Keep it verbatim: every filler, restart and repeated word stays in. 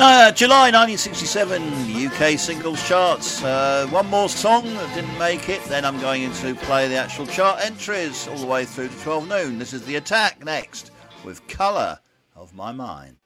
Uh, July nineteen sixty-seven, U K singles charts. Uh, one more song that didn't make it. Then I'm going to play the actual chart entries all the way through to twelve noon. This is The Attack next with Colour of My Mind.